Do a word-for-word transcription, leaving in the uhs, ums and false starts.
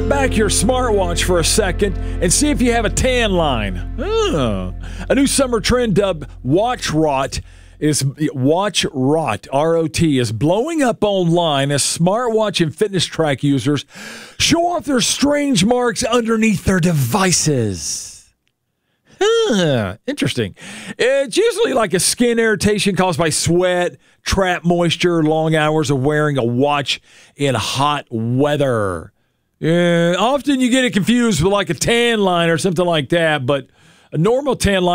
Strip back your smartwatch for a second and see if you have a tan line. Oh. A new summer trend dubbed watch rot is watch rot, R O T, is blowing up online as smartwatch and fitness track users show off their strange marks underneath their devices. Huh, interesting. It's usually like a skin irritation caused by sweat, trapped moisture, long hours of wearing a watch in hot weather. Yeah, often you get it confused with like a tan line or something like that, but a normal tan line